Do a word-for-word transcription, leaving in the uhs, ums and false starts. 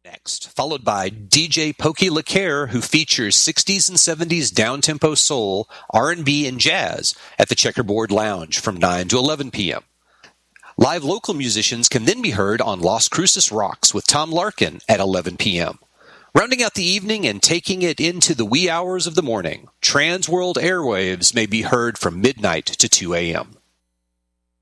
Next, followed by D J Pokey LaCare, who features sixties and seventies down-tempo soul, R and B, and jazz at the Checkerboard Lounge from nine to eleven p.m. Live local musicians can then be heard on Las Cruces Rocks with Tom Larkin at eleven p.m. Rounding out the evening and taking it into the wee hours of the morning, Trans World Airwaves may be heard from midnight to two a.m.